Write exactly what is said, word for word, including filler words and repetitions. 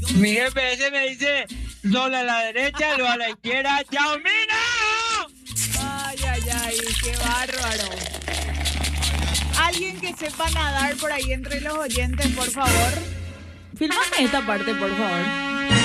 Mi G P S me dice doble a la derecha, luego a la izquierda. ¡Chao, Mina! Ay, ay, ay, qué bárbaro. Alguien que sepa nadar por ahí entre los oyentes, por favor. Fílmame esta parte, por favor.